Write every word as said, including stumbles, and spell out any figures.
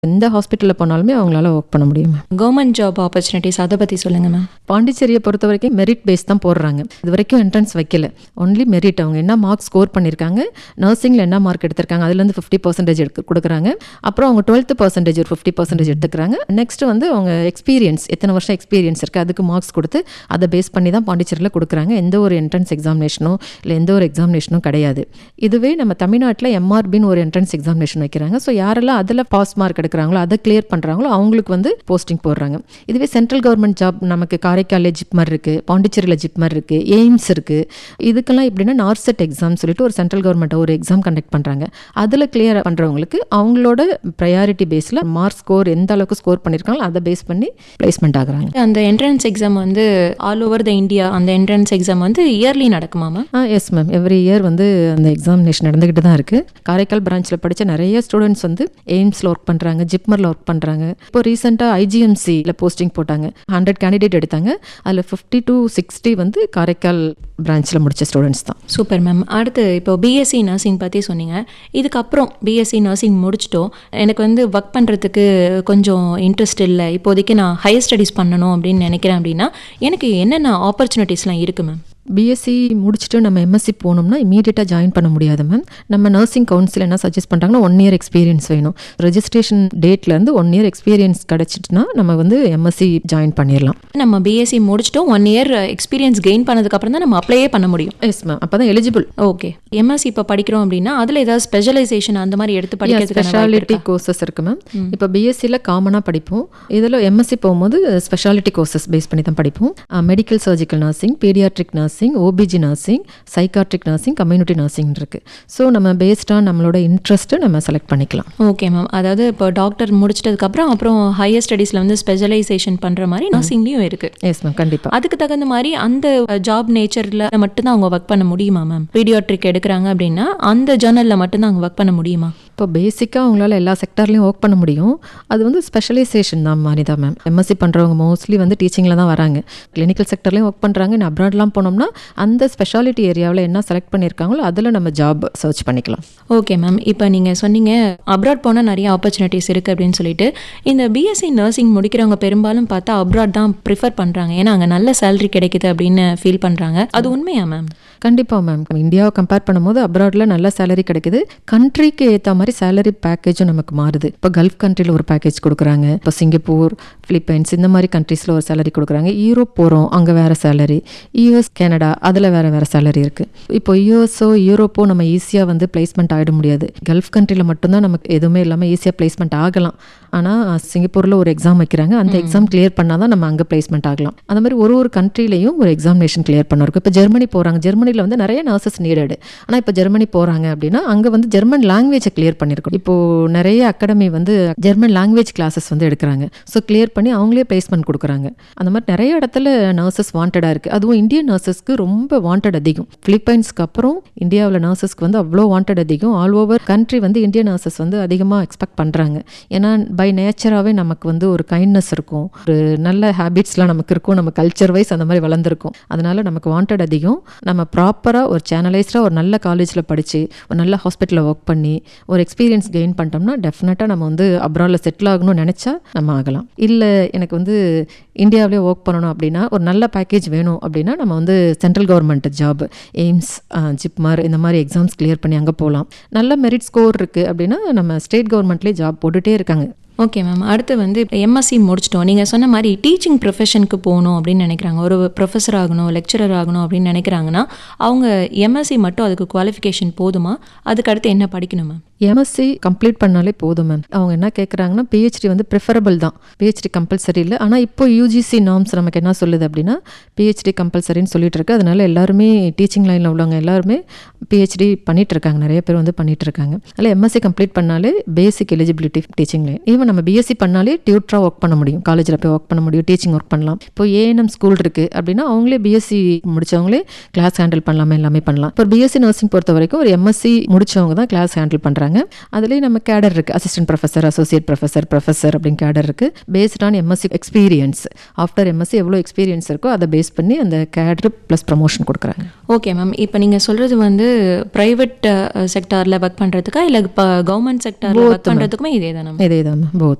எந்த ஹாஸ்பிட்டலில் போனாலுமே அவங்களால ஒர்க் பண்ண முடியும். கவர்மெண்ட் ஜாப் ஆப்பர்ச்சுனிட்டிஸ் அதை பற்றி சொல்லுங்கள் மேம். பாண்டிச்சேரியை பொறுத்த வரைக்கும் மெரிட் பேஸ் தான் போடுறாங்க. இது வரைக்கும் என்ட்ரன்ஸ் வைக்கல, ஒன்லி மெரிட். அவங்க என்ன மார்க் ஸ்கோர் பண்ணியிருக்காங்க, நர்சிங்கில் என்ன மார்க் எடுத்திருக்காங்க, அதுலேருந்து ஃபிஃப்டி பர்சன்டேஜ் எடுத்து கொடுக்குறாங்க. அப்புறம் அவங்க டுவெல்த்து பர்சன்டேஜ் ஒரு ஃபிஃப்டி பர்சன்டேஜ் எடுத்துக்கிறாங்க. நெக்ஸ்ட் வந்து அவங்க எக்ஸ்பீரியன்ஸ், எத்தனை வருஷம் எக்ஸ்பீரியன்ஸ் இருக்குது அதுக்கு மார்க்ஸ் கொடுத்து அதை பேஸ் பண்ணி தான் பாண்டிச்சேரியில் கொடுக்குறாங்க. எந்த ஒரு என்ட்ரன்ஸ் எக்ஸாமினேஷனோ இல்லை எந்த ஒரு எக்ஸாமினேஷனும் கிடையாது. இதுவே நம்ம தமிழ்நாட்டில் எம்ஆர்பின்னு ஒரு என்ட்ரன்ஸ் எக்ஸாமினேஷன் வைக்கிறாங்க. ஸோ யாரெல்லாம் அதில் பாஸ் மார்க் எடுக்கிறாங்களோ, அதை கிளியர் பண்ணுறாங்களோ அவங்களுக்கு வந்து போஸ்டிங் போடுறாங்க. இதுவே சென்ட்ரல் கவர்மெண்ட் ஜாப் நமக்கு காரைக்காலில் ஜிப்மர் இருக்குது, பாண்டிச்சேரியில் ஜிப்மர் இருக்குது, எய்ம்ஸ் இருக்குது. இதுக்கெல்லாம் எப்படின்னா நார்செட் எக்ஸாம் சொல்லிட்டு ஒரு சென்ட்ரல் கவர்மெண்ட் ஒரு எக்ஸாம் கண்டக்ட் பண்ணுறாங்க. அதில் கிளியர் பண்ணுறவங்களுக்கு அவங்களோட ப்ரையாரிட்டி பேஸில் மார்க் ஸ்கோர் எந்த அளவுக்கு ஸ்கோர் பண்ணியிருக்காங்களோ அதை பேஸ் பண்ணி பிளேஸ்மெண்ட் ஆகுறாங்க. அந்த என்ட்ரன்ஸ் எக்ஸாம் வந்து ஆல் ஓவர் த இந்தியா அந்த என்ட்ரன்ஸ் எக்ஸாம் வந்து இயர்லி நடக்குமா மேம்? ஆ எஸ் மேம், எவ்ரி இயர் வந்து அந்த எக்ஸாமினேஷன் நடந்துக்கிட்டு தான் இருக்குது. காரைக்கால் பிரான்ச்சில் படித்த நிறைய ஸ்டூடெண்ட்ஸ் வந்து எய்ம்ஸில் ஒர்க் பண்ணுறாங்க, ஜிப்மரில் ஒர்க் பண்ணுறாங்க. இப்போ ரீசெண்டாக ஐஜிஎம்சியில் போஸ்டிங் போட்டாங்க, ஹண்ட்ரட் கேண்டிடேட் எடுத்தாங்க. அதில் ஃபிஃப்டி டு சிக்ஸ்டி வந்து காரைக்கால் பிரான்ச்சில் முடித்த ஸ்டூடெண்ட்ஸ் தான். Super ma'am. அடுத்து இப்போ பிஎஸ்சி நர்சிங் பற்றி சொன்னீங்க. இதுக்கப்புறம் பிஎஸ்சி நர்சிங் முடிச்சிட்டோம், எனக்கு வந்து ஒர்க் பண்ணுறதுக்கு கொஞ்சம் இன்ட்ரெஸ்ட் இல்லை, இப்போதைக்கு நான் ஹையர் ஸ்டடீஸ் பண்ணணும் அப்படின்னு நினைக்கிறேன் அப்படின்னா எனக்கு என்னென்ன ஆப்பர்ச்சுனிட்டிஸ்லாம் இருக்குது மேம்? பிஎஸ்சி முடிச்சுட்டு நம்ம எம்எஸ்சி போனோம்னா இமீடியட்டாக ஜாயின் பண்ண முடியாது மேம். நம்ம நர்சிங் கவுன்சில் என்ன சஜஸ்ட் பண்ணுறாங்கன்னா ஒன் இயர் எக்ஸ்பீரியன்ஸ் வேணும். ரெஜிஸ்ட்ரேஷன் டேட்லேருந்து ஒன் இயர் எக்ஸ்பீரியன்ஸ் கிடச்சிட்டுனா நம்ம வந்து எம்எஸ்சி ஜாயின் பண்ணிடலாம். நம்ம பிஎஸ்சி முடிச்சிட்டோம், ஒன் இயர் எக்ஸ்பீரியன்ஸ் கெயின் பண்ணதுக்கப்புறம் தான் நம்ம அப்ளையே பண்ண முடியும். எஸ் மேம், அப்போ தான் எலிஜிபிள். ஓகே. எம்எஸ்சி இப்போ படிக்கிறோம் அப்படின்னா அதில் ஏதாவது ஸ்பெஷலைசேஷன் அந்த மாதிரி எடுத்து படிக்கிறதுக்கு ஸ்பெஷாலிட்டி கோர்சஸ் இருக்குது மேம். இப்போ பிஎஸ்சியில் காமனாக படிப்போம், இதில் எம்எஸ்சி போகும்போது ஸ்பெஷாலிட்டி கோர்சஸ் பேஸ் பண்ணி தான் படிப்போம். Medical surgical nursing, paediatric nursing, OBG nursing, psychiatric nursing, community nursing இருக்குது. ஸோ நம்ம பேஸ்டாக நம்மளோட இன்ட்ரெஸ்ட்டு நம்ம செலக்ட் பண்ணிக்கலாம். Okay ma'am. அதாவது இப்போ டாக்டர் முடிச்சிட்டதுக்கப்புறம் அப்புறம் ஹையர் ஸ்டடீஸில் வந்து ஸ்பெஷலைசேஷன் பண்ணுற மாதிரி நர்சிங்லேயும் இருக்குது. எஸ் மேம், கண்டிப்பாக. அதுக்கு தகுந்த மாதிரி அந்த ஜாப் நேச்சரில் மட்டும்தான் அவங்க ஒர்க் பண்ண முடியுமா மேம்? பீடியாட்ரிக் எடுக்கிறாங்க அப்படின்னா அந்த ஜர்னலில் மட்டும்தான் அவங்க ஒர்க் பண்ண முடியுமா? இப்போ பேசிக்காக அவங்களால எல்லா செக்டர்லையும் ஒர்க் பண்ண முடியும். அது வந்து ஸ்பெஷலைசேஷன் தான் மாதிரி தான் மேம். எம்எஸ்சி பண்ணுறவங்க மோஸ்ட்லி வந்து டீச்சிங்கில் தான் வராங்க. கிளினிக்கல் செக்டர்லையும் ஒர்க் பண்ணுறாங்க. இன்னும் அப்ராட்லாம் போனோம்னா அந்த ஸ்பெஷாலிட்டி ஏரியாவில் என்ன செலக்ட் பண்ணியிருக்காங்களோ அதில் நம்ம ஜாப் சர்ச் பண்ணிக்கலாம். Okay ma'am. இப்போ நீங்கள் சொன்னீங்க அப்ராட் போனால் நிறைய ஆப்பர்ச்சுனிட்டிஸ் இருக்குது அப்படின்னு சொல்லிட்டு. இந்த பிஎஸ்சி நர்சிங் முடிக்கிறவங்க பெரும்பாலும் பார்த்தா அப்ராட் தான் ப்ரிஃபர் பண்ணுறாங்க, ஏன்னா அங்கே நல்ல சேலரி கிடைக்குது அப்படின்னு ஃபீல் பண்ணுறாங்க. அது உண்மையா மேம்? கண்டிப்பாக மேம். இந்தியாவை கம்பேர் பண்ணும்போது அப்ராடில் நல்ல சேலரி கிடைக்குது. கண்ட்ரிக்கு ஏற்ற மாதிரி சேலரி பேக்கேஜும் நமக்கு மாறுது. இப்போ கல்ஃப் கண்ட்ரியில் ஒரு பேக்கேஜ் கொடுக்குறாங்க, இப்போ சிங்கப்பூர், பிலிப்பைன்ஸ் இந்த மாதிரி கண்ட்ரீஸில் ஒரு சேலரி கொடுக்குறாங்க. யூரோப் போகிறோம், அங்கே வேறு சேலரி. யூஎஸ், கனடா அதில் வேறு வேறு சேலரி இருக்குது. இப்போ யூஎஸோ யூரோப்போ நம்ம ஈஸியாக வந்து பிளேஸ்மெண்ட் ஆகிட முடியாது. கல்ஃப் கண்ட்ரியில் மட்டும்தான் நமக்கு எதுவுமே இல்லாமல் ஈஸியாக பிளேஸ்மெண்ட் ஆகலாம். ஆனால் சிங்கப்பூரில் ஒரு எக்ஸாம் வைக்கிறாங்க, அந்த எக்ஸாம் கிளியர் பண்ணால் தான் நம்ம அங்கே பிளேஸ்மெண்ட் ஆகலாம். அந்த மாதிரி ஒரு ஒரு கண்ட்ரிலையும் ஒரு எக்ஸாமினேஷன் கிளியர் பண்ண இருக்கும். இப்போ ஜெர்மனி போகிறாங்க, ஜெர்மனியில் வந்து நிறைய நர்சஸ் நீடடு. ஆனால் இப்போ ஜெர்மனி போகிறாங்க அப்படின்னா அங்கே வந்து ஜெர்மன் லாங்குவேஜை கிளியர் பண்ணியிருக்கணும். இப்போது நிறைய அகாடமி வந்து ஜெர்மன் லாங்குவேஜ் கிளாஸஸ் வந்து எடுக்கிறாங்க. ஸோ கிளியர் பண்ணி அவங்களே பிளேஸ்மெண்ட் கொடுக்குறாங்க. அந்த மாதிரி நிறைய இடத்துல நர்சஸ் வாண்டடாக இருக்குது. அதுவும் இந்தியன் நர்சஸ்க்கு ரொம்ப வாண்டட் அதிகம். பிலிப்பைன்ஸ்க்கு அப்புறம் இந்தியாவில் நர்சஸ்க்கு வந்து அவ்வளோ வாண்டட் அதிகம். ஆல் ஓவர் கண்ட்ரி வந்து இந்தியன் நர்சஸ் வந்து அதிகமாக எக்ஸ்பெக்ட் பண்ணுறாங்க. ஏன்னா பை நேச்சராகவே நமக்கு வந்து ஒரு கைண்ட்னஸ் இருக்கும், ஒரு நல்ல ஹேபிட்ஸ்லாம் நமக்கு இருக்கும், நம்ம கல்ச்சர் வைஸ் அந்த மாதிரி வளர்ந்துருக்கும். அதனால நமக்கு வாண்டட் அதிகம். நம்ம ப்ராப்பராக ஒரு சேனலைஸ்டாக ஒரு நல்ல காலேஜில் படித்து ஒரு நல்ல ஹாஸ்பிட்டலில் ஒர்க் பண்ணி ஒரு எக்ஸ்பீரியன்ஸ் கெயின் பண்ணிட்டோம்னா டெஃபினட்டாக நம்ம வந்து அப்ராடில் செட்டில் ஆகணும்னு நினச்சா நம்ம ஆகலாம். இல்லை எனக்கு வந்து இந்தியாவிலே ஒர்க் பண்ணணும் அப்படின்னா ஒரு நல்ல பேக்கேஜ் வேணும் அப்படின்னா நம்ம வந்து central government job, AIIMS, JIPMER இந்த மாதிரி எக்ஸாம்ஸ் கிளியர் பண்ணி அங்கே போகலாம். நல்ல மெரிட் ஸ்கோர் இருக்குது அப்படின்னா நம்ம ஸ்டேட் கவர்மெண்ட்லேயே ஜாப் போட்டுகிட்டே இருக்காங்க. Okay ma'am. அடுத்து வந்து எம்எஸ்சி முடிச்சிட்டோம், நீங்கள் சொன்ன மாதிரி டீச்சிங் ப்ரொஃபஷனுக்கு போகணும் அப்படின்னு நினைக்கிறாங்க, ஒரு ப்ரொஃபஸர் ஆகணும், லெக்சரர் ஆகணும் அப்படின்னு நினைக்கிறாங்கன்னா அவங்க எம்எஸ்சி மட்டும் அதுக்கு குவாலிஃபிகேஷன் போதுமா? அதுக்கு அடுத்து என்ன படிக்கணும் மேம்? எம்எஸ்சி கம்ப்ளீட் பண்ணாலே போதும் மேம். அவங்க என்ன கேட்குறாங்கன்னா பிஹெச்டி வந்து ப்ரிஃபரபிள் தான், பிஹெச்டி கம்பல்சரி இல்லை. ஆனால் இப்போ யூஜிசி நார்ம்ஸ் நமக்கு என்ன சொல்லுது அப்படின்னா பிஹெச்டி கம்பல்சரின்னு சொல்லிட்டு இருக்கு. அதனால எல்லாருமே டீச்சிங் லைனில் உள்ளவங்க எல்லாருமே பிஹெச்டி பண்ணிட்டு இருக்காங்க, நிறைய பேர் வந்து பண்ணிட்டு இருக்காங்க. அதில் எம்எஸ்சி கம்ப்ளீட் பண்ணாலே பேசிக் எலிஜிபிலிட்டி டீச்சிங் லைன். ஈவன் நம்ம பிஎஸ்சி பண்ணாலே டியூட்டராக ஒர்க் பண்ண முடியும், காலேஜில் போய் ஒர்க் பண்ண முடியும், டீச்சிங் ஒர்க் பண்ணலாம். இப்போ ஏஎன்எம் ஸ்கூல் இருக்குது அப்படின்னா அவங்களே பிஎஸ்சி முடிச்சவங்களே கிளாஸ் ஹேண்டில் பண்ணலாமே, எல்லாமே பண்ணலாம். இப்போ பிஎஸ்சி நர்சிங் பொறுத்த வரைக்கும் ஒரு எம்எஸ்சி முடிச்சவங்க தான் கிளாஸ் ஹேண்டில் பண்ணுறாங்க. கொடுக்குறாங்க. அதுலேயே நம்ம கேடர் இருக்குது, assistant professor, associate professor, professor அப்படின்னு கேடர் இருக்குது. Based on MSc experience, after MSc எவ்வளோ எக்ஸ்பீரியன்ஸ் இருக்கோ அதை பேஸ் பண்ணி அந்த கேடர் ப்ளஸ் ப்ரமோஷன் கொடுக்குறாங்க. ஓகே மேம், இப்போ நீங்கள் சொல்கிறது வந்து ப்ரைவேட் செக்டாரில் ஒர்க் பண்ணுறதுக்கா இல்லை இப்போ கவர்மெண்ட் செக்டாரில் ஒர்க் பண்ணுறதுக்குமே இதே தானே? இதே தான் போத்.